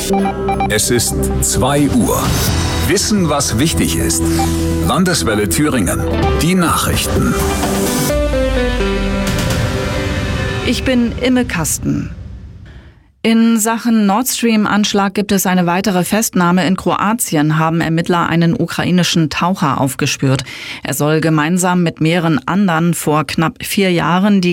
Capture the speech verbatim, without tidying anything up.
Es ist zwei Uhr. Wissen, was wichtig ist. Landeswelle Thüringen. Die Nachrichten. Ich bin Imme Kasten. In Sachen Nord Stream-Anschlag gibt es eine weitere Festnahme. In Kroatien haben Ermittler einen ukrainischen Taucher aufgespürt. Er soll gemeinsam mit mehreren anderen vor knapp vier Jahren die